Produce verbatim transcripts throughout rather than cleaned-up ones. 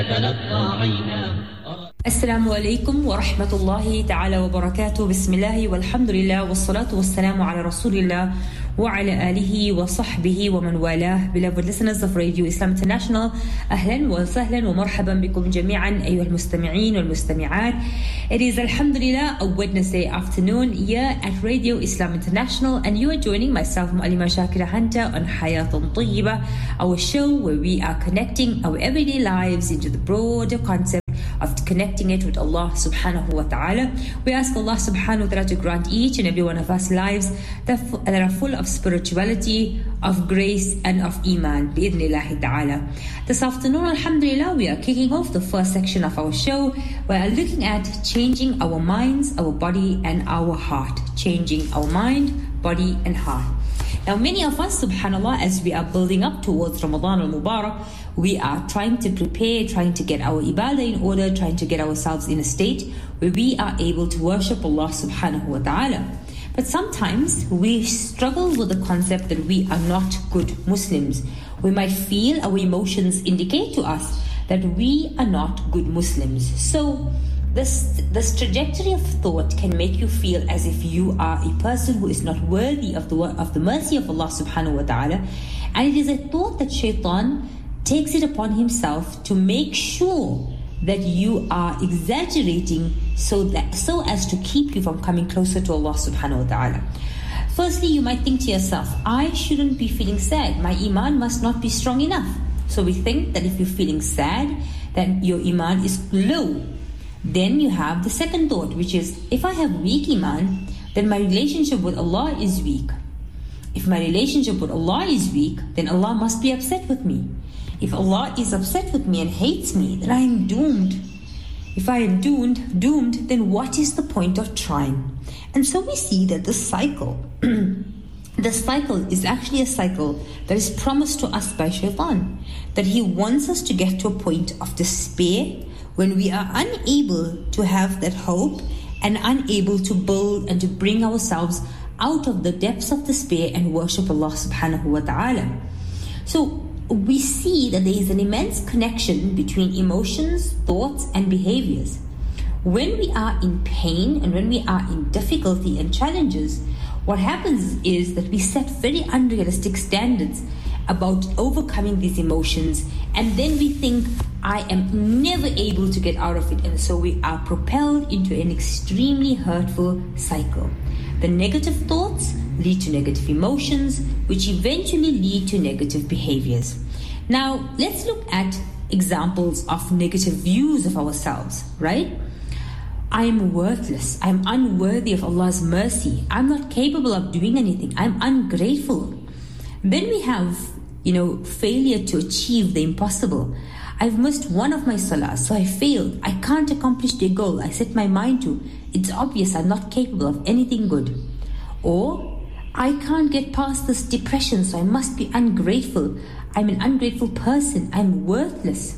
Assalamu alaikum wa rahmatullahi ta'ala wa barakatuh. Bismillah walhamdulillah wassalatu wassalamu ala rasulillah wa ala alihi wa sahbihi wa man walah. Beloved listeners of Radio Islam International, ahlan wa sahlan wa marhaban bikum jami'an ayyuha al-mustami'een wal mustami'at. It is alhamdulillah a Wednesday afternoon here at Radio Islam International, and you are joining myself Mu'allima Shakira Hunter on Hayatun Tayyibah, our show where we are connecting our everyday lives into the broader concept of connecting it with Allah subhanahu wa ta'ala. We ask Allah subhanahu wa ta'ala to grant each and every one of us lives that, f- that are full of spirituality, of grace and of iman, bi'idhnillahi ta'ala. This afternoon, alhamdulillah, we are kicking off the first section of our show. We are looking at changing our minds, our body and our heart. Changing our mind, body and heart. Now, many of us, subhanAllah, as we are building up towards Ramadan al-Mubarak, we are trying to prepare, trying to get our ibadah in order, trying to get ourselves in a state where we are able to worship Allah subhanahu wa ta'ala. But sometimes we struggle with the concept that we are not good Muslims. We might feel our emotions indicate to us that we are not good Muslims. So This, this trajectory of thought can make you feel as if you are a person who is not worthy of the of the mercy of Allah subhanahu wa ta'ala. And it is a thought that shaitan takes it upon himself to make sure that you are exaggerating so that so as to keep you from coming closer to Allah subhanahu wa ta'ala. Firstly, you might think to yourself, I shouldn't be feeling sad. My iman must not be strong enough. So we think that if you're feeling sad, then your iman is low. Then you have the second thought, which is, if I have weak iman, then my relationship with Allah is weak. If my relationship with Allah is weak, then Allah must be upset with me. If Allah is upset with me and hates me, then I am doomed. If I am doomed, doomed, then what is the point of trying? And so we see that the cycle, the cycle is actually a cycle that is promised to us by shaitan, that he wants us to get to a point of despair, when we are unable to have that hope and unable to build and to bring ourselves out of the depths of despair and worship Allah subhanahu wa ta'ala. So we see that there is an immense connection between emotions, thoughts and behaviors. When we are in pain and when we are in difficulty and challenges, what happens is that we set very unrealistic standards about overcoming these emotions, and then we think, I am never able to get out of it, and so we are propelled into an extremely hurtful cycle. The negative thoughts lead to negative emotions, which eventually lead to negative behaviors. Now, let's look at examples of negative views of ourselves, right? I am worthless. I am unworthy of Allah's mercy. I'm not capable of doing anything. I'm ungrateful. Then we have, you know, failure to achieve the impossible. I've missed one of my salahs, so I failed. I can't accomplish the goal I set my mind to. It's obvious I'm not capable of anything good. Or, I can't get past this depression, so I must be ungrateful. I'm an ungrateful person. I'm worthless.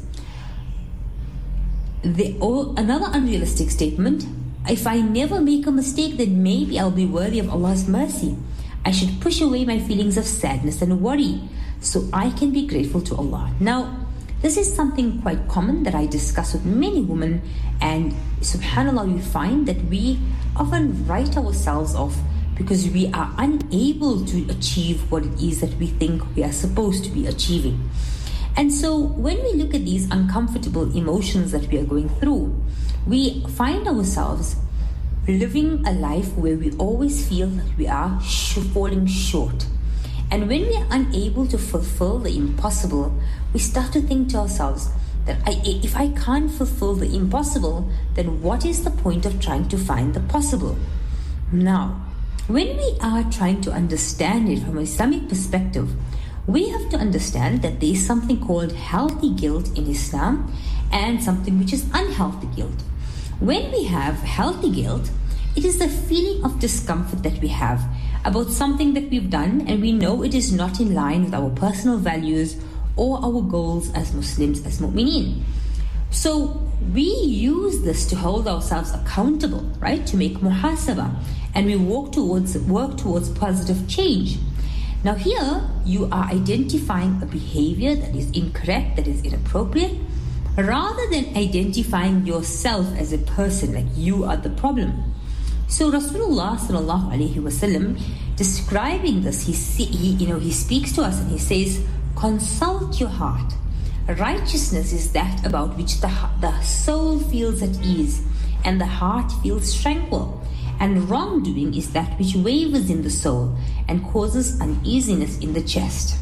The, or another unrealistic statement, if I never make a mistake, then maybe I'll be worthy of Allah's mercy. I should push away my feelings of sadness and worry so I can be grateful to Allah. Now, this is something quite common that I discuss with many women, and subhanAllah, we find that we often write ourselves off because we are unable to achieve what it is that we think we are supposed to be achieving. And so when we look at these uncomfortable emotions that we are going through, we find ourselves living a life where we always feel that we are sh- falling short. And when we are unable to fulfill the impossible, we start to think to ourselves that I, if I can't fulfill the impossible, then what is the point of trying to find the possible? Now, when we are trying to understand it from an Islamic perspective, we have to understand that there is something called healthy guilt in Islam and something which is unhealthy guilt. When we have healthy guilt, it is the feeling of discomfort that we have about something that we've done and we know it is not in line with our personal values or our goals as Muslims, as mu'mineen. So we use this to hold ourselves accountable, right? To make muhasabah, and we walk towards work towards positive change. Now here you are identifying a behavior that is incorrect, that is inappropriate, rather than identifying yourself as a person, like you are the problem. So Rasulullah sallallahu alaihi wasallam, describing this, he, he, you know, he speaks to us and he says, consult your heart. Righteousness is that about which the, the soul feels at ease and the heart feels tranquil. And wrongdoing is that which wavers in the soul and causes uneasiness in the chest.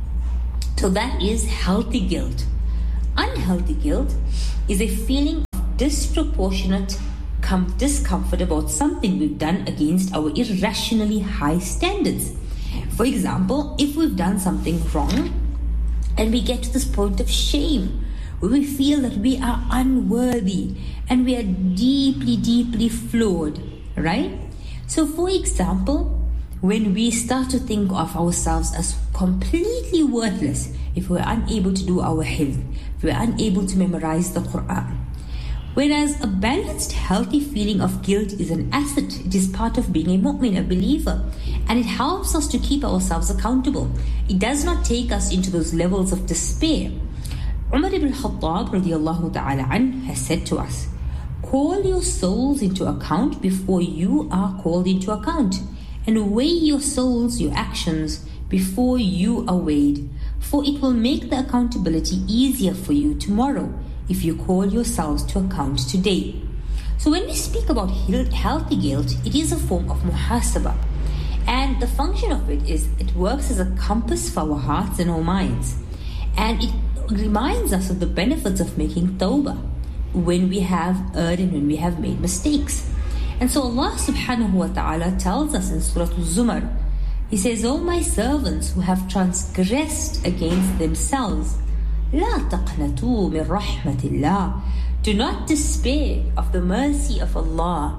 So that is healthy guilt. Unhealthy guilt is a feeling of disproportionate com- discomfort about something we've done against our irrationally high standards. For example, if we've done something wrong and we get to this point of shame, where we feel that we are unworthy and we are deeply, deeply flawed, right? So for example, when we start to think of ourselves as completely worthless, if we're unable to do our hifz, if we're unable to memorize the Quran. Whereas a balanced, healthy feeling of guilt is an asset. It is part of being a mu'min, a believer. And it helps us to keep ourselves accountable. It does not take us into those levels of despair. Umar ibn Khattab radiallahu ta'ala an has said to us, call your souls into account before you are called into account. And weigh your souls, your actions, before you are weighed. For it will make the accountability easier for you tomorrow if you call yourselves to account today. So when we speak about healthy guilt, it is a form of muhasabah. And the function of it is it works as a compass for our hearts and our minds. And it reminds us of the benefits of making tawbah when we have erred and when we have made mistakes. And so Allah subhanahu wa ta'ala tells us in Surah Al-Zumar, He says, O my servants who have transgressed against themselves, لا تقنطوا من رحمة الله. Do not despair of the mercy of Allah.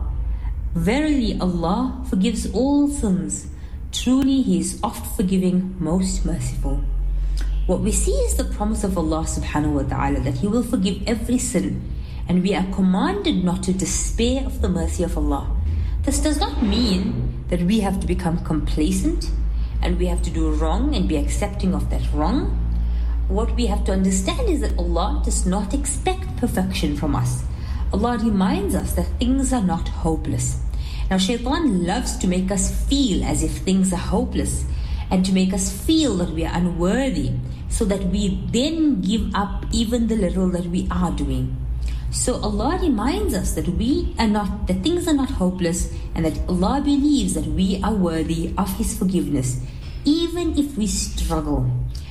Verily Allah forgives all sins. Truly He is oft forgiving, most merciful. What we see is the promise of Allah subhanahu wa ta'ala that He will forgive every sin. And we are commanded not to despair of the mercy of Allah. This does not mean that we have to become complacent and we have to do wrong and be accepting of that wrong. What we have to understand is that Allah does not expect perfection from us. Allah reminds us that things are not hopeless. Now shaitan loves to make us feel as if things are hopeless and to make us feel that we are unworthy so that we then give up even the little that we are doing. So Allah reminds us that we are not, that things are not hopeless and that Allah believes that we are worthy of His forgiveness, even if we struggle.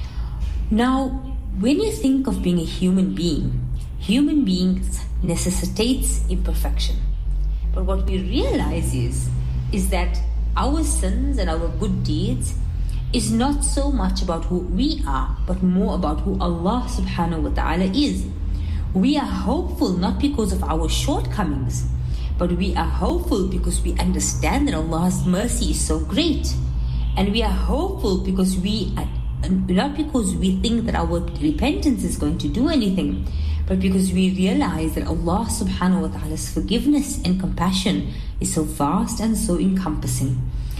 Now, when you think of being a human being, human beings necessitates imperfection. But what we realize is, is that our sins and our good deeds is not so much about who we are, but more about who Allah subhanahu wa ta'ala is. We are hopeful not because of our shortcomings, but we are hopeful because we understand that Allah's mercy is so great. And we are hopeful because we are, not because we think that our repentance is going to do anything, but because we realize that Allah subhanahu wa ta'ala's forgiveness and compassion is so vast and so encompassing.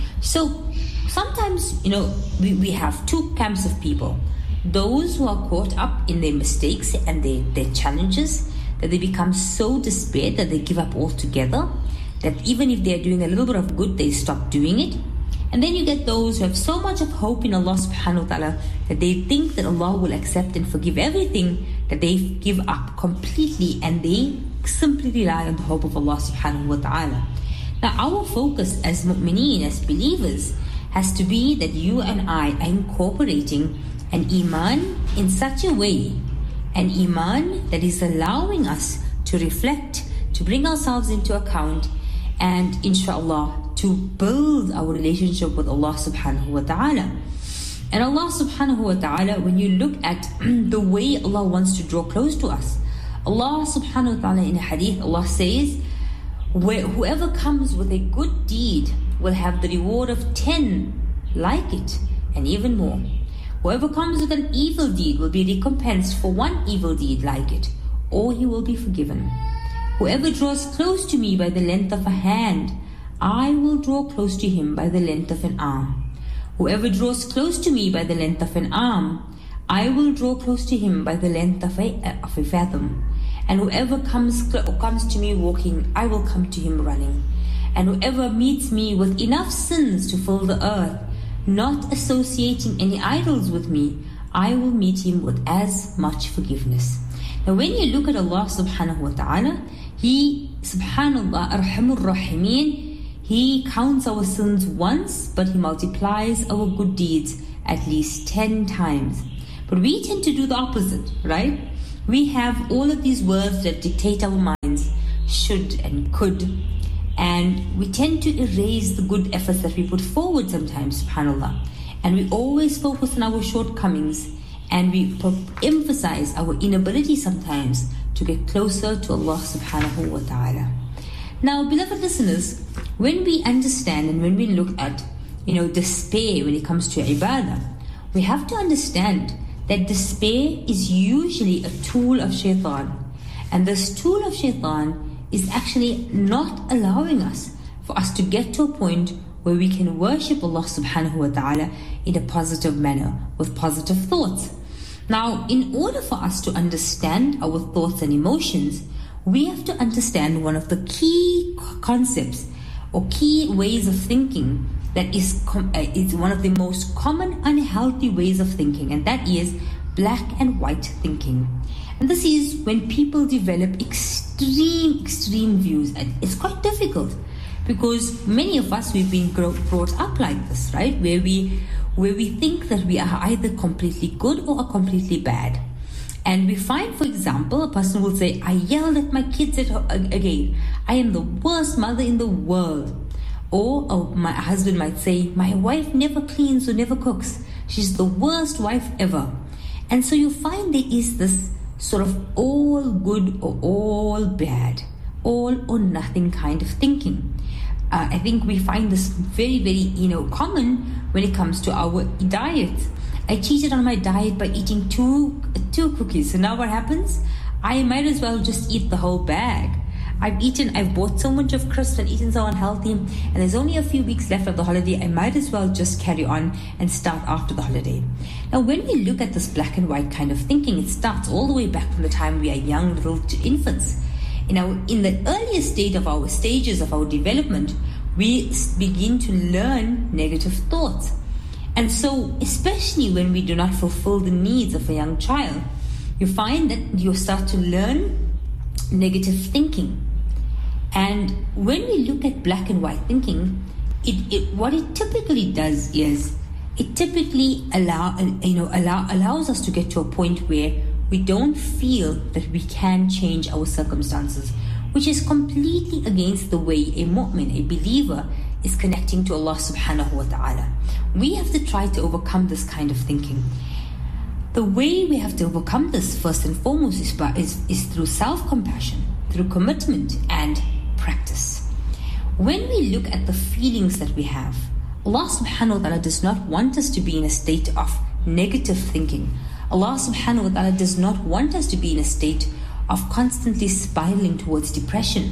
So sometimes, you know, we, we have two camps of people. Those who are caught up in their mistakes and their, their challenges, that they become so despaired that they give up altogether, that even if they are doing a little bit of good, they stop doing it. And then you get those who have so much of hope in Allah subhanahu wa ta'ala that they think that Allah will accept and forgive everything, that they give up completely and they simply rely on the hope of Allah subhanahu wa ta'ala. Now our focus as mu'mineen, as believers, has to be that you and I are incorporating an iman in such a way, an iman that is allowing us to reflect, to bring ourselves into account, and inshallah to build our relationship with Allah subhanahu wa ta'ala. And Allah subhanahu wa ta'ala, when you look at the way Allah wants to draw close to us, Allah subhanahu wa ta'ala in a hadith, Allah says, where whoever comes with a good deed will have the reward of ten like it and even more. Whoever comes with an evil deed will be recompensed for one evil deed like it, or he will be forgiven. Whoever draws close to me by the length of a hand, I will draw close to him by the length of an arm. Whoever draws close to me by the length of an arm, I will draw close to him by the length of a, of a fathom. And whoever comes, comes to me walking, I will come to him running. And whoever meets me with enough sins to fill the earth, not associating any idols with me, I will meet him with as much forgiveness. Now when you look at Allah subhanahu wa ta'ala, He, subhanallah, arhamur rahimeen, He counts our sins once, but He multiplies our good deeds at least ten times. But we tend to do the opposite, right? We have all of these words that dictate our minds, should and could, and we tend to erase the good efforts that we put forward sometimes, subhanallah. And we always focus on our shortcomings, and we emphasize our inability sometimes to get closer to Allah subhanahu wa ta'ala. Now, beloved listeners, when we understand and when we look at, you know, despair when it comes to ibadah, we have to understand that despair is usually a tool of shaitan. And this tool of shaitan is actually not allowing us for us to get to a point where we can worship Allah subhanahu wa ta'ala in a positive manner, with positive thoughts. Now, in order for us to understand our thoughts and emotions, we have to understand one of the key concepts or key ways of thinking that is, com- uh, is one of the most common unhealthy ways of thinking, and that is black and white thinking. And this is when people develop extreme, extreme views. And it's quite difficult because many of us, we've been grow- brought up like this, right? Where we, where we think that we are either completely good or are completely bad. And we find, for example, a person will say, I yelled at my kids at, again. I am the worst mother in the world. Or, or my husband might say, my wife never cleans or never cooks. She's the worst wife ever. And so you find there is this sort of all good or all bad, all or nothing kind of thinking. Uh, I think we find this very, very, you know, common when it comes to our diet. I cheated on my diet by eating two, two cookies. So now what happens? I might as well just eat the whole bag. I've eaten, I've bought so much of crisps and eaten so unhealthy, and there's only a few weeks left of the holiday. I might as well just carry on and start after the holiday. Now, when we look at this black and white kind of thinking, it starts all the way back from the time we are young little infants. You know, in the earliest state of our stages of our development, we begin to learn negative thoughts. And so, especially when we do not fulfill the needs of a young child, you find that you start to learn negative thinking. And when we look at black and white thinking, it, it what it typically does is it typically allow you know allow allows us to get to a point where we don't feel that we can change our circumstances, which is completely against the way a mu'min, a believer, is connecting to Allah subhanahu wa ta'ala. We have to try to overcome this kind of thinking. The way we have to overcome this, first and foremost, is, by, is, is through self-compassion, through commitment and practice. When we look at the feelings that we have, Allah subhanahu wa ta'ala does not want us to be in a state of negative thinking. Allah subhanahu wa ta'ala does not want us to be in a state of constantly spiraling towards depression.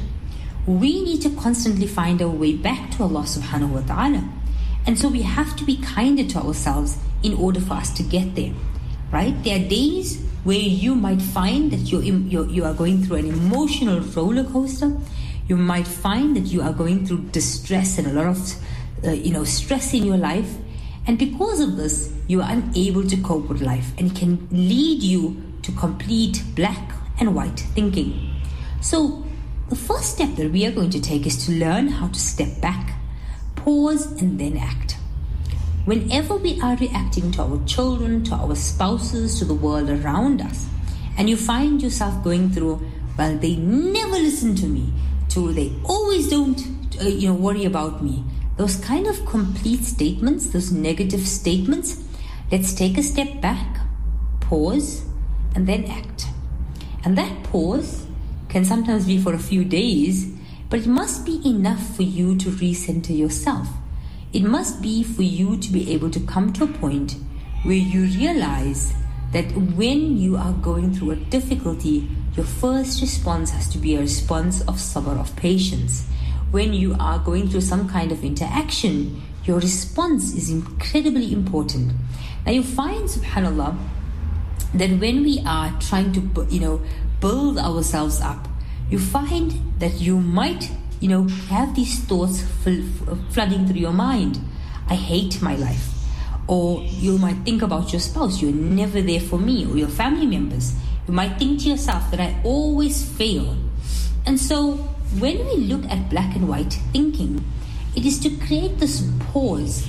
We need to constantly find our way back to Allah subhanahu wa ta'ala. And so we have to be kinder to ourselves in order for us to get there. Right? There are days where you might find that you're, you're, you are going through an emotional roller coaster. You might find that you are going through distress and a lot of uh, you know, stress in your life. And because of this, you are unable to cope with life, and it can lead you to complete black and white thinking. So the first step that we are going to take is to learn how to step back, pause, and then act. Whenever we are reacting to our children, to our spouses, to the world around us, and you find yourself going through, well, they never listen to me, to they always don't uh, you know, worry about me, those kind of complete statements, those negative statements, let's take a step back, pause, and then act. And that pause can sometimes be for a few days, but it must be enough for you to recenter yourself. It must be for you to be able to come to a point where you realize that when you are going through a difficulty, your first response has to be a response of sabr, of patience. When you are going through some kind of interaction, your response is incredibly important. Now you find, subhanAllah, that when we are trying to, you know, build ourselves up, you find that you might, you know, have these thoughts flooding through your mind. I hate my life. Or you might think about your spouse, you're never there for me, or your family members. You might think to yourself that I always fail. And so when we look at black and white thinking, it is to create this pause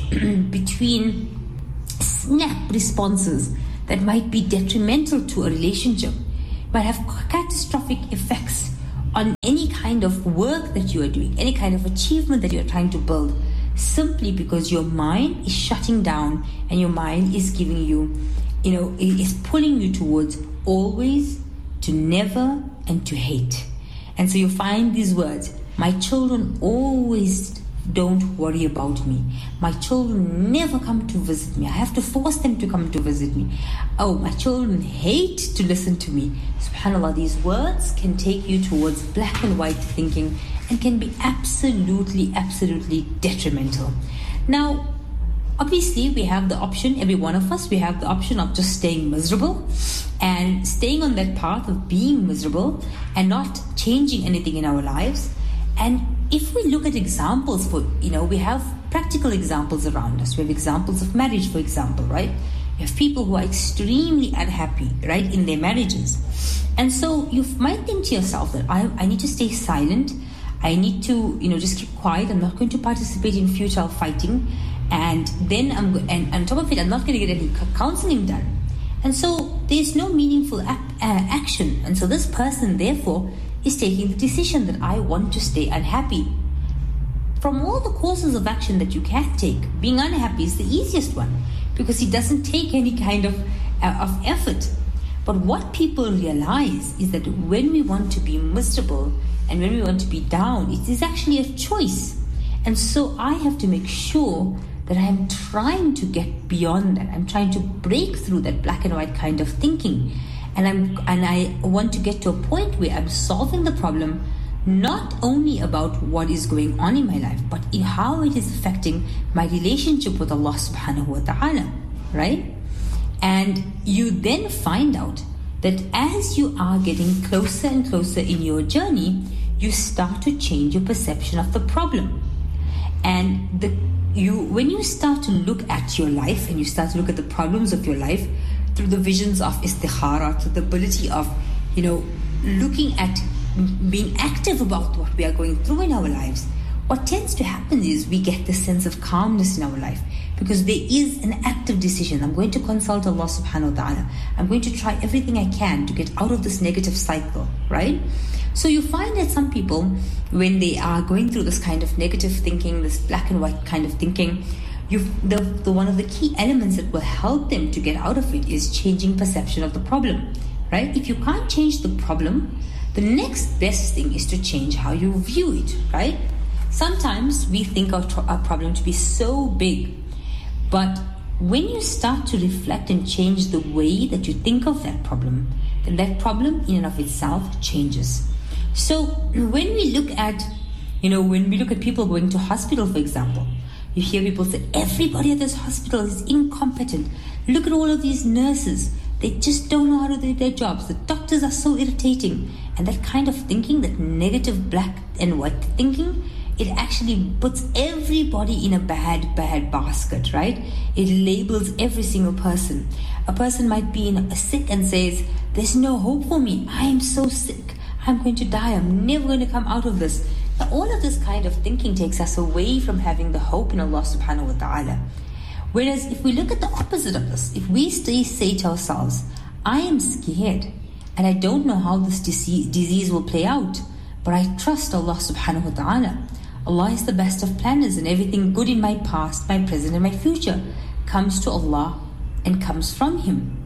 between snap responses that might be detrimental to a relationship, might have catastrophic effects on any kind of work that you are doing, any kind of achievement that you're trying to build, simply because your mind is shutting down and your mind is giving you, you know, is pulling you towards always, to never, and to hate. And so you find these words, my children always don't worry about me. My children never come to visit me. I have to force them to come to visit me. Oh, my children hate to listen to me. SubhanAllah, these words can take you towards black and white thinking and can be absolutely, absolutely detrimental. Now, obviously, we have the option, every one of us, we have the option of just staying miserable and staying on that path of being miserable and not changing anything in our lives. And if we look at examples for, you know, we have practical examples around us. We have examples of marriage, for example, right? You have people who are extremely unhappy, right, in their marriages. And so you might think to yourself that I, I need to stay silent. I need to, you know, just keep quiet. I'm not going to participate in futile fighting. And then I'm, go- and, and on top of it, I'm not going to get any counseling done. And so there's no meaningful ap- uh, action. And so this person, therefore, is taking the decision that I want to stay unhappy. From all the courses of action that you can take, being unhappy is the easiest one because it doesn't take any kind of, uh, of effort. But what people realize is that when we want to be miserable and when we want to be down, it is actually a choice. And so I have to make sure that I am trying to get beyond that. I'm trying to break through that black and white kind of thinking. And I'm and I want to get to a point where I'm solving the problem not only about what is going on in my life, but in how it is affecting my relationship with Allah subhanahu wa ta'ala, right? And you then find out that as you are getting closer and closer in your journey, you start to change your perception of the problem. And the you when you start to look at your life and you start to look at the problems of your life through the visions of istikhara, through the ability of, you know, looking at being active about what we are going through in our lives, what tends to happen is we get this sense of calmness in our life because there is an active decision. I'm going to consult Allah subhanahu wa ta'ala. I'm going to try everything I can to get out of this negative cycle, right? So you find that some people, when they are going through this kind of negative thinking, this black and white kind of thinking, you the, the one of the key elements that will help them to get out of it is changing perception of the problem, right? If you can't change the problem, the next best thing is to change how you view it, right? Sometimes we think our, our problem to be so big, but when you start to reflect and change the way that you think of that problem, then that problem in and of itself changes. So when we look at, you know, when we look at people going to hospital, for example, you hear people say, everybody at this hospital is incompetent. Look at all of these nurses. They just don't know how to do their jobs. The doctors are so irritating. And that kind of thinking, that negative black and white thinking, it actually puts everybody in a bad, bad basket, right? It labels every single person. A person might be in a sick and says, there's no hope for me. I am so sick. I'm going to die. I'm never going to come out of this. Now, all of this kind of thinking takes us away from having the hope in Allah subhanahu wa ta'ala. Whereas if we look at the opposite of this, if we stay, say to ourselves, I am scared and I don't know how this disease will play out, but I trust Allah subhanahu wa ta'ala. Allah is the best of planners, and everything good in my past, my present and my future comes to Allah and comes from Him.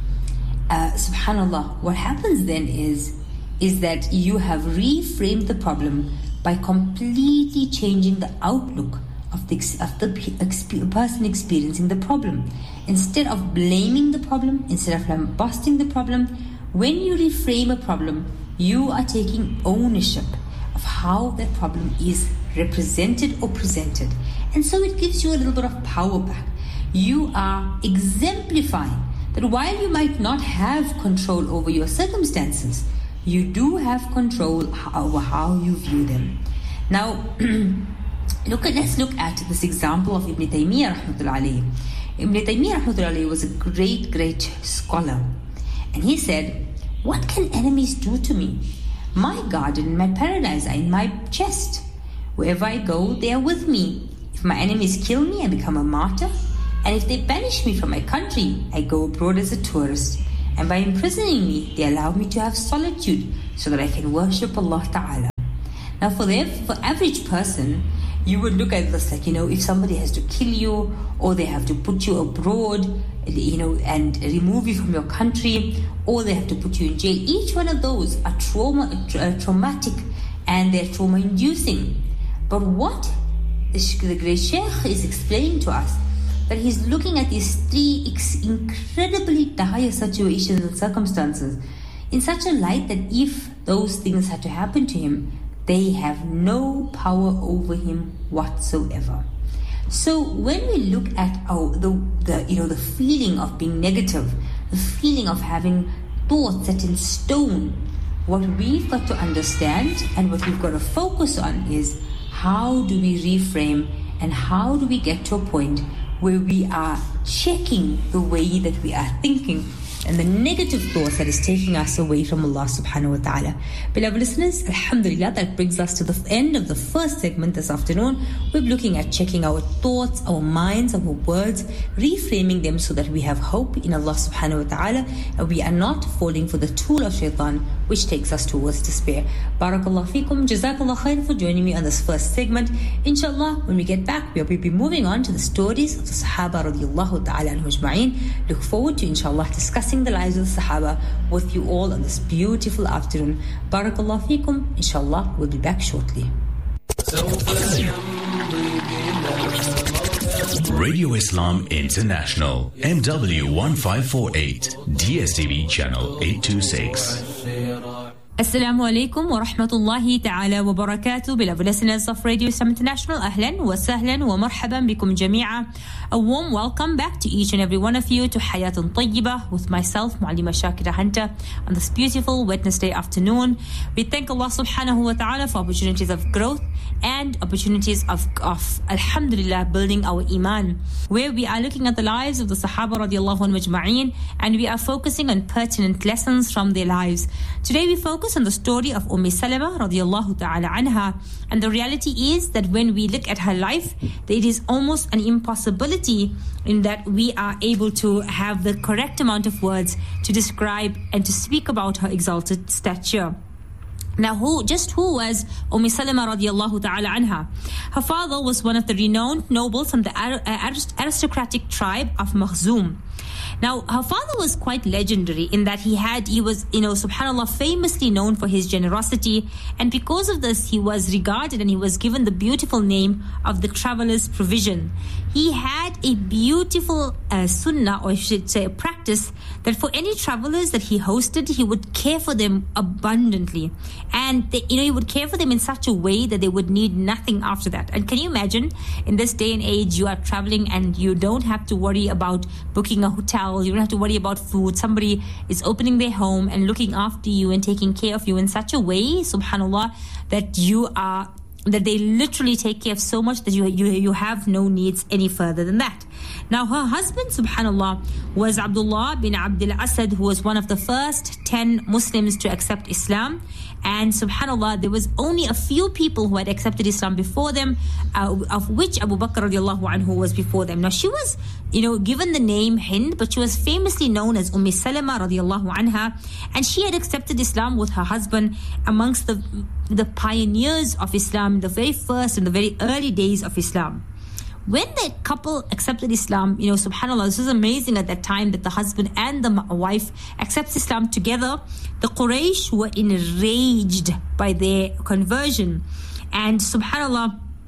Uh, subhanallah, what happens then is, is that you have reframed the problem by completely changing the outlook of the, of the exp- person experiencing the problem. Instead of blaming the problem, instead of lambasting the problem, when you reframe a problem, you are taking ownership of how that problem is represented or presented. And so it gives you a little bit of power back. You are exemplifying that while you might not have control over your circumstances, you do have control over how you view them. Now, look at, let's look at this example of Ibn Taymiyyah rahmatullahi alayhi. Ibn Taymiyyah rahmatullahi alayhi was a great, great scholar. And he said, what can enemies do to me? My garden, my paradise are in my chest. Wherever I go, they are with me. If my enemies kill me, I become a martyr. And if they banish me from my country, I go abroad as a tourist. And by imprisoning me, they allow me to have solitude so that I can worship Allah Ta'ala. Now for the for average person, you would look at this like, you know, if somebody has to kill you or they have to put you abroad, you know, and remove you from your country, or they have to put you in jail. Each one of those are trauma, tra- traumatic and they're trauma-inducing. But what the great Sheikh is explaining to us, that he's looking at these three ex- incredibly dire situations and circumstances in such a light that if those things had to happen to him, they have no power over him whatsoever. So when we look at our, the, the, you know, the feeling of being negative, the feeling of having thoughts set in stone, what we've got to understand and what we've got to focus on is how do we reframe and how do we get to a point where we are checking the way that we are thinking and the negative thoughts that is taking us away from Allah subhanahu wa ta'ala. Beloved listeners, alhamdulillah, that brings us to the end of the first segment this afternoon. We're looking at checking our thoughts, our minds, our words, reframing them so that we have hope in Allah subhanahu wa ta'ala and we are not falling for the tool of shaitan which takes us towards despair. Barakallah feekum, jazakallah khair for joining me on this first segment. Inshallah, when we get back, we'll be moving on to the stories of the Sahaba radiallahu ta'ala anhu ajma'in. Look forward to inshallah discussing the lives of the Sahaba with you all on this beautiful afternoon. Barakallah feekum. Inshallah, we'll be back shortly. Radio Islam International, M W one five four eight, D S T V channel eight two six. Assalamu alaikum wa rahmatullahi ta'ala wa barakatuh. Beloved listeners of Radio Islam International, ahlan wa sahlan wa marhaban bikum jami'a. A warm welcome back to each and every one of you to Hayatun Tayyibah with myself, Mu'allima Shakira Hunter, on this beautiful Wednesday afternoon. We thank Allah subhanahu wa ta'ala for opportunities of growth and opportunities of, of alhamdulillah, building our iman, where we are looking at the lives of the Sahaba radiallahu anhu majma'een, and we are focusing on pertinent lessons from their lives. Today we focus on the story of Umm Salama radiallahu ta'ala anha, and the reality is that when we look at her life, it is almost an impossibility in that we are able to have the correct amount of words to describe and to speak about her exalted stature. Now, who, just who was Umm Salama radiallahu ta'ala anha? Her father was one of the renowned nobles from the aristocratic tribe of Makhzum. Now, her father was quite legendary in that he had, he was, you know, subhanAllah, famously known for his generosity. And because of this, he was regarded and he was given the beautiful name of the traveler's provision. He had a beautiful uh, sunnah, or I should say a practice, that for any travelers that he hosted, he would care for them abundantly. And, they, you know, he would care for them in such a way that they would need nothing after that. And can you imagine, in this day and age, you are traveling and you don't have to worry about booking a hotel. You don't have to worry about food. Somebody is opening their home and looking after you and taking care of you in such a way, subhanAllah, that you are, that they literally take care of so much that you, you, you have no needs any further than that. Now, her husband, subhanAllah, was Abdullah bin Abdul Asad, who was one of the first ten Muslims to accept Islam. And subhanAllah, there was only a few people who had accepted Islam before them, uh, of which Abu Bakr radiallahu anhu was before them. Now, she was, you know, given the name Hind, but she was famously known as Umm Salama radiallahu anha. And she had accepted Islam with her husband amongst the, the pioneers of Islam, the very first and the very early days of Islam. When the couple accepted Islam, you know, subhanAllah, this is amazing at that time that the husband and the wife accepts Islam together. The Quraysh were enraged by their conversion. And subhanAllah,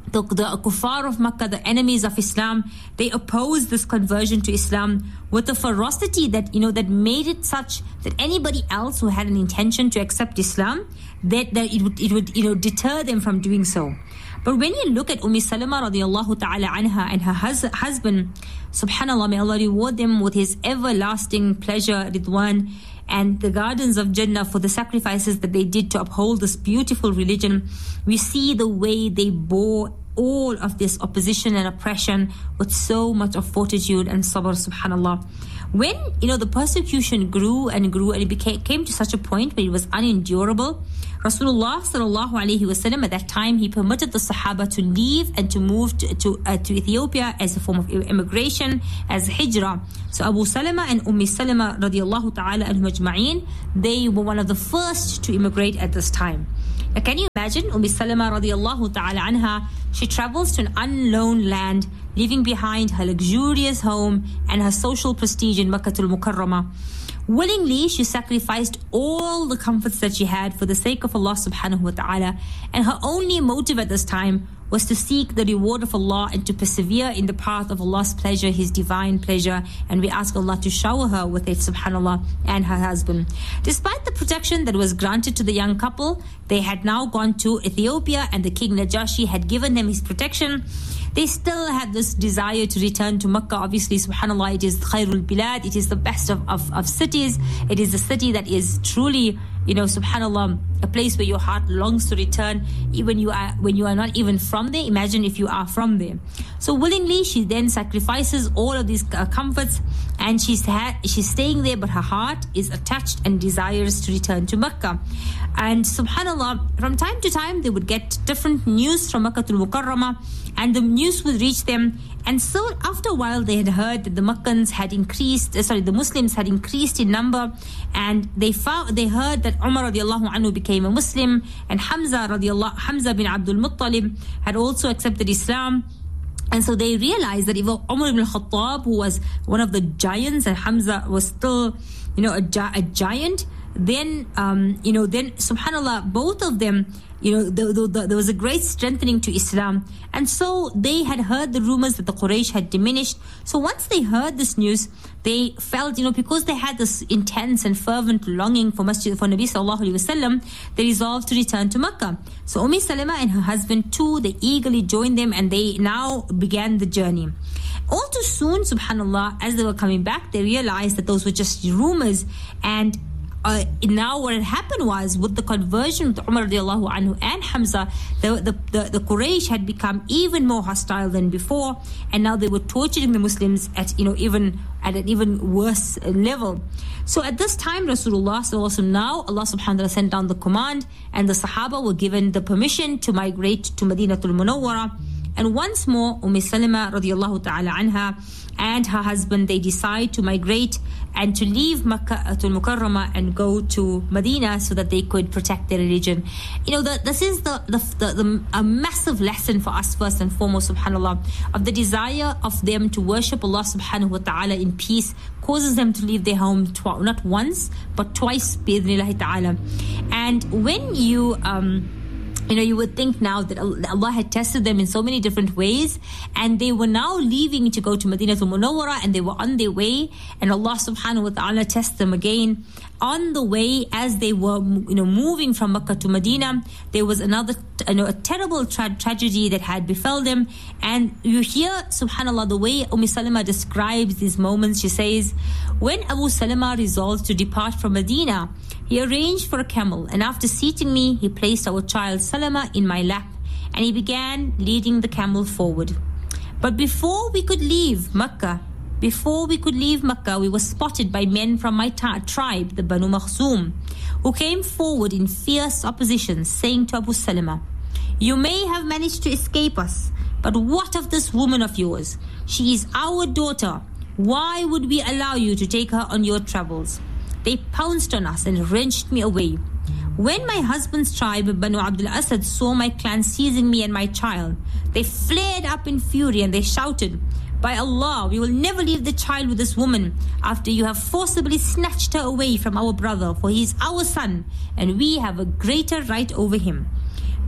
the, the kuffar of Makkah, the enemies of Islam, they opposed this conversion to Islam with a ferocity that, you know, that made it such that anybody else who had an intention to accept Islam, that, that it would, it would, you know, deter them from doing so. But when you look at Umm Salama radiallahu ta'ala anha and her hus- husband, subhanAllah, may Allah reward them with his everlasting pleasure, Ridwan, and the gardens of Jannah for the sacrifices that they did to uphold this beautiful religion, we see the way they bore all of this opposition and oppression with so much of fortitude and sabr, subhanAllah. When, you know, the persecution grew and grew and it became, came to such a point where it was unendurable, Rasulullah sallallahu alaihi wasallam at that time, he permitted the Sahaba to leave and to move to to, uh, to Ethiopia as a form of immigration, as hijrah. So Abu Salama and Umm Salama radiallahu ta'ala anhum ajma'een, they were one of the first to immigrate at this time. Now, can you imagine Umm Salama radiallahu ta'ala anha? She travels to an unknown land, leaving behind her luxurious home and her social prestige in Makkatul Mukarramah. Willingly, she sacrificed all the comforts that she had for the sake of Allah subhanahu wa ta'ala. And her only motive at this time was to seek the reward of Allah and to persevere in the path of Allah's pleasure, His divine pleasure. And we ask Allah to shower her with it, subhanAllah, and her husband. Despite the protection that was granted to the young couple, they had now gone to Ethiopia and the King Najashi had given them his protection. They still had this desire to return to Makkah. Obviously, subhanAllah, it is Khairul Bilad. It is the best of, of, of cities. It is a city that is truly, you know, subhanAllah, a place where your heart longs to return, even you are when you are not even from there. Imagine if you are from there. So willingly, she then sacrifices all of these uh, comforts, and she's ha- she's staying there, but her heart is attached and desires to return to Makkah. And subhanAllah, from time to time, they would get different news from Makkatul Mukarramah, and the news would reach them. And so after a while, they had heard that the Makkans had increased, uh, sorry, the Muslims had increased in number, and they found, they heard that Umar radiallahu anhu became a Muslim, and Hamza radiallahu, Hamza bin Abdul Muttalib had also accepted Islam. And so they realized that even Umar ibn al-Khattab, who was one of the giants, and Hamza was still, you know, a, gi- a giant, then, um, you know, then, subhanAllah, both of them, you know, the, the, the, there was a great strengthening to Islam. And so they had heard the rumors that the Quraysh had diminished. So once they heard this news, they felt, you know, because they had this intense and fervent longing for Masjid, for Nabi sallallahu alaihi wasallam, they resolved to return to Makkah. So Umm Salama and her husband too, they eagerly joined them, and they now began the journey. All too soon, subhanAllah, as they were coming back, they realized that those were just rumors. And Uh, now what had happened was, with the conversion of Umar radiallahu anhu and Hamza, the, the, the, the Quraysh had become even more hostile than before, and now they were torturing the Muslims at, you know, even at an even worse level. So at this time, Rasulullah sallallahu alaihi wasallam, now Allah subhanahu wa ta'ala sent down the command, and the Sahaba were given the permission to migrate to Madinatul Munawwara. And once more, Umm Salama radiallahu ta'ala anha and her husband, they decide to migrate and to leave Makkah al Mukarramah and go to Medina so that they could protect their religion. You know, the, this is the, the, the, the a massive lesson for us, first and foremost, subhanAllah, of the desire of them to worship Allah subhanahu wa ta'ala in peace causes them to leave their home tw- not once, but twice, bi'idhnillahi ta'ala. And when you... Um, You know, you would think now that Allah had tested them in so many different ways, and they were now leaving to go to Madinatul Munawwara, and they were on their way, and Allah subhanahu wa ta'ala tested them again. On the way, as they were, you know, moving from Makkah to Medina, there was another, you know, a terrible tra- tragedy that had befell them. And you hear, subhanAllah, the way Umm Salama describes these moments. She says, when Abu Salama resolved to depart from Medina, he arranged for a camel, and after seating me, he placed our child Salama in my lap, and he began leading the camel forward. But before we could leave Makkah, Before we could leave Makkah, we were spotted by men from my ta- tribe, the Banu Makhzum, who came forward in fierce opposition, saying to Abu Salama, "You may have managed to escape us, but what of this woman of yours? She is our daughter. Why would we allow you to take her on your travels?" They pounced on us and wrenched me away. When my husband's tribe, Banu Abdul Asad, saw my clan seizing me and my child, they flared up in fury and they shouted, "By Allah, we will never leave the child with this woman after you have forcibly snatched her away from our brother, for he is our son, and we have a greater right over him."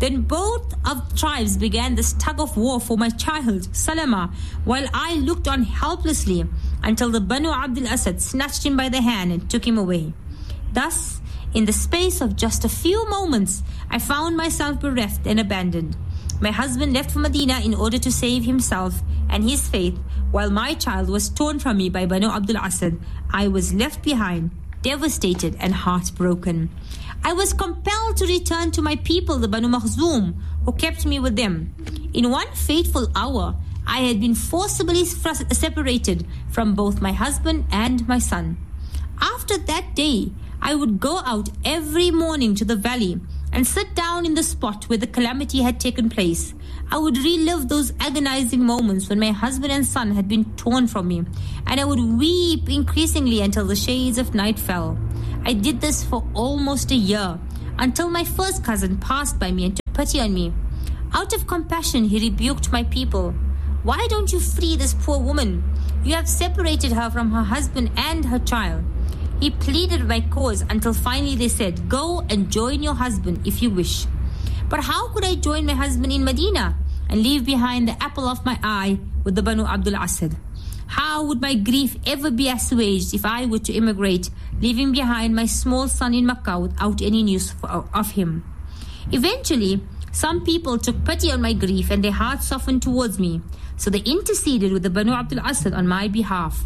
Then both of the tribes began this tug of war for my child, Salama, while I looked on helplessly until the Banu Abdul Asad snatched him by the hand and took him away. Thus, in the space of just a few moments, I found myself bereft and abandoned. My husband left for Medina in order to save himself and his faith, while my child was torn from me by Banu Abdul Asad. I was left behind, devastated and heartbroken. I was compelled to return to my people, the Banu Makhzum, who kept me with them. In one fateful hour, I had been forcibly separated from both my husband and my son. After that day, I would go out every morning to the valley and sit down in the spot where the calamity had taken place. I would relive those agonizing moments when my husband and son had been torn from me, and I would weep increasingly until the shades of night fell. I did this for almost a year, until my first cousin passed by me and took pity on me. Out of compassion, he rebuked my people. "Why don't you free this poor woman? You have separated her from her husband and her child." He pleaded my cause until finally they said, "Go and join your husband if you wish." But how could I join my husband in Medina and leave behind the apple of my eye with the Banu Abdul Asad? How would my grief ever be assuaged if I were to immigrate, leaving behind my small son in Makkah without any news of him? Eventually, some people took pity on my grief and their hearts softened towards me, so they interceded with the Banu Abdul Asad on my behalf.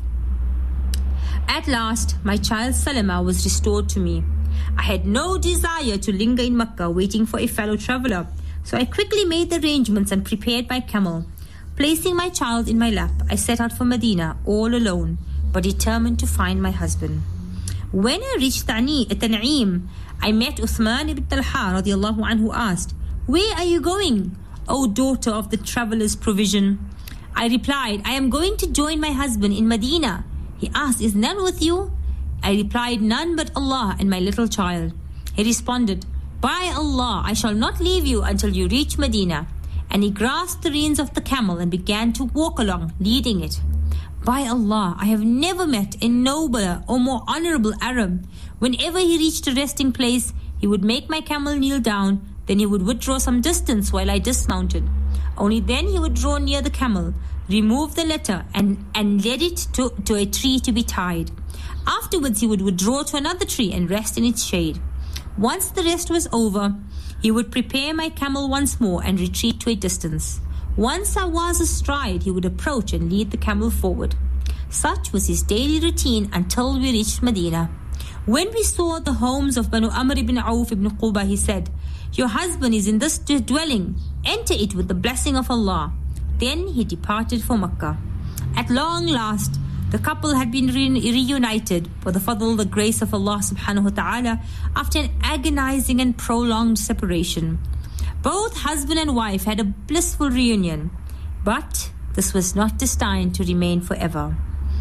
At last, my child Salama was restored to me. I had no desire to linger in Makkah waiting for a fellow traveler, so I quickly made the arrangements and prepared my camel. Placing my child in my lap, I set out for Medina all alone, but determined to find my husband. When I reached Tan'im, I met Uthman ibn Talha radiallahu anhu, who asked, "Where are you going, O daughter of the traveler's provision?" I replied, "I am going to join my husband in Medina." He asked, "Is none with you?" I replied, "None but Allah and my little child." He responded, "By Allah, I shall not leave you until you reach Medina." And he grasped the reins of the camel and began to walk along, leading it. By Allah, I have never met a nobler or more honorable Arab. Whenever he reached a resting place, he would make my camel kneel down, then he would withdraw some distance while I dismounted. Only then he would draw near the camel, remove the letter and, and led it to, to a tree to be tied. Afterwards, he would withdraw to another tree and rest in its shade. Once the rest was over, he would prepare my camel once more and retreat to a distance. Once I was astride, he would approach and lead the camel forward. Such was his daily routine until we reached Medina. When we saw the homes of Banu Amr ibn Auf ibn Quba, he said, "Your husband is in this dwelling. Enter it with the blessing of Allah." Then he departed for Makkah. At long last, the couple had been re- reunited for the fadl, the grace of Allah subhanahu wa ta'ala, after an agonizing and prolonged separation. Both husband and wife had a blissful reunion, but this was not destined to remain forever.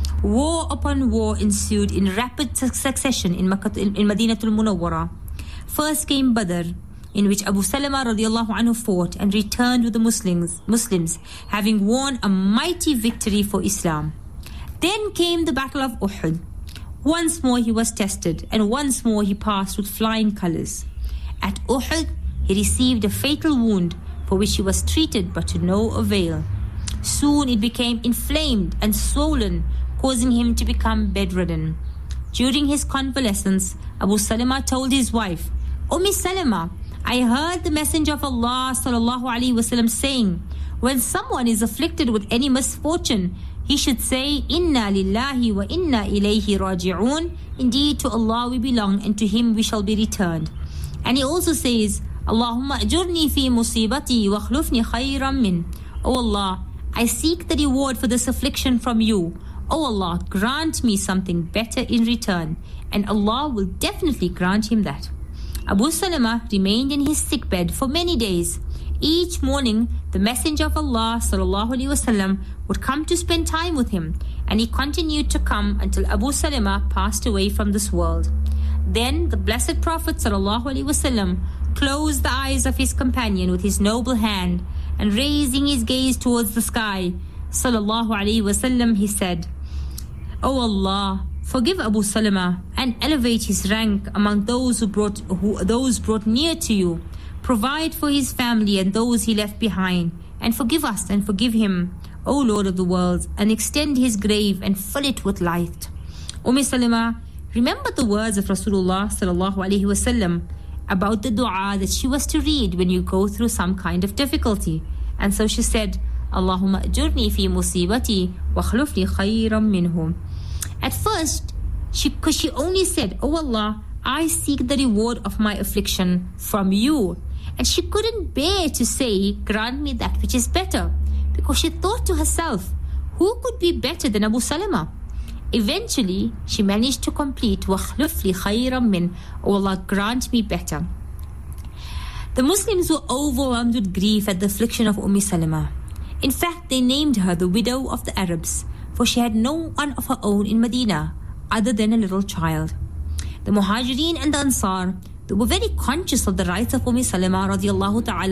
War upon war ensued in rapid succession in, Makkah, in, in Madinatul Munawwara. First came Badr, in which Abu Salama radiallahu anhu fought and returned with the Muslims, Muslims, having won a mighty victory for Islam. Then came the Battle of Uhud. Once more he was tested, and once more he passed with flying colors. At Uhud, he received a fatal wound for which he was treated, but to no avail. Soon it became inflamed and swollen, causing him to become bedridden. During his convalescence, Abu Salama told his wife, "Ummi Salama, I heard the Messenger of Allah sallallahu alaihi wasallam saying, when someone is afflicted with any misfortune, he should say, Inna lillahi wa inna ilayhi raji'un. Indeed, to Allah we belong and to Him we shall be returned." And he also says, Allahumma ajurni fi musibati wa khlufni khayran min. O Allah, I seek the reward for this affliction from you. O Allah, grant me something better in return. And Allah will definitely grant him that. Abu Salama remained in his sickbed for many days. Each morning, the Messenger of Allah sallallahu alaihi wasallam would come to spend time with him, and he continued to come until Abu Salama passed away from this world. Then the Blessed Prophet sallallahu alaihi wasallam closed the eyes of his companion with his noble hand, and raising his gaze towards the sky, sallallahu alaihi wasallam, he said, "O Allah, forgive Abu Salama and elevate his rank among those who brought who those brought near to you. provide for his family and those he left behind, and forgive us and forgive him, O Lord of the worlds, and extend his grave and fill it with light. Umm Salama remembered the words of Rasulullah sallallahu alaihi wasallam about the dua that she was to read when you go through some kind of difficulty. And so she said, Allahumma ajurni fi musibati wa akhlif li khayran minhum. At first, she, cause she only said, Oh Allah, I seek the reward of my affliction from you. And she couldn't bear to say, grant me that which is better. Because she thought to herself, who could be better than Abu Salama? Eventually, she managed to complete, وَخْلُفْ لِي خَيْرًا مِّنْ, O Allah, grant me better. The Muslims were overwhelmed with grief at the affliction of Umm Salama. In fact, they named her the widow of the Arabs, for she had no one of her own in Medina, other than a little child. The Muhajirin and the Ansar, they were very conscious of the rights of Umm Salama radiallahu ta'ala